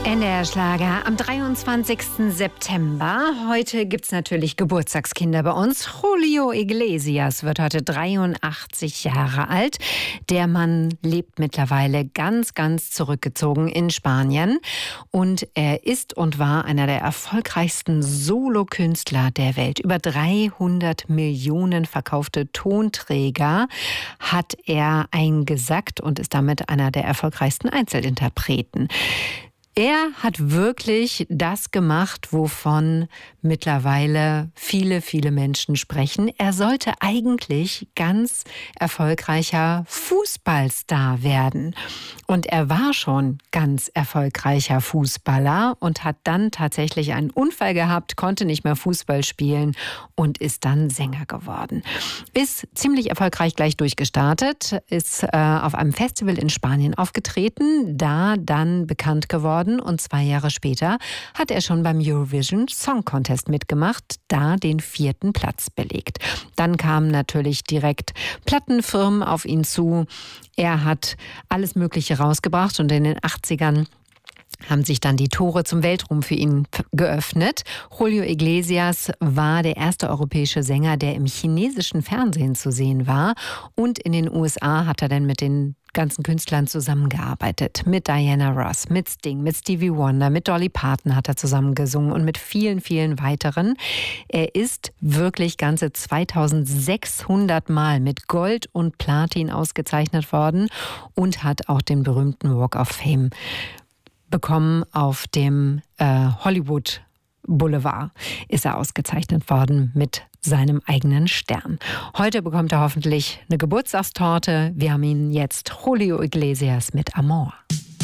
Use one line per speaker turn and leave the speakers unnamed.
NDR-Schlager am 23. September. Heute gibt es natürlich Geburtstagskinder bei uns. Julio Iglesias wird heute 83 Jahre alt. Der Mann lebt mittlerweile ganz zurückgezogen in Spanien. Und er ist und war einer der erfolgreichsten Solokünstler der Welt. Über 300 Millionen verkaufte Tonträger hat er eingesackt und ist damit einer der erfolgreichsten Einzelinterpreten. Er hat wirklich das gemacht, wovon mittlerweile viele Menschen sprechen. Er sollte eigentlich ganz erfolgreicher Fußballstar werden. Und er war schon ganz erfolgreicher Fußballer und hat dann tatsächlich einen Unfall gehabt, konnte nicht mehr Fußball spielen und ist dann Sänger geworden. Ist ziemlich erfolgreich gleich durchgestartet, ist auf einem Festival in Spanien aufgetreten, da dann bekannt geworden. Und 2 Jahre später hat er schon beim Eurovision Song Contest mitgemacht, da den 4. Platz belegt. Dann kamen natürlich direkt Plattenfirmen auf ihn zu. Er hat alles Mögliche rausgebracht und in den 80ern haben sich dann die Tore zum Weltruhm für ihn geöffnet. Julio Iglesias war der erste europäische Sänger, der im chinesischen Fernsehen zu sehen war. Und in den USA hat er dann mit den ganzen Künstlern zusammengearbeitet. Mit Diana Ross, mit Sting, mit Stevie Wonder, mit Dolly Parton hat er zusammengesungen und mit vielen weiteren. Er ist wirklich ganze 2600 Mal mit Gold und Platin ausgezeichnet worden und hat auch den berühmten Walk of Fame bekommen. Auf dem Hollywood Boulevard ist er ausgezeichnet worden mit seinem eigenen Stern. Heute bekommt er hoffentlich eine Geburtstagstorte. Wir haben ihn jetzt, Julio Iglesias mit Amor.